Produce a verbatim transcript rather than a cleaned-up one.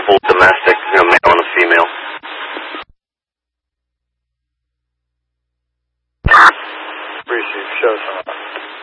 simple domestic, you know, male and a female. Receive, show some.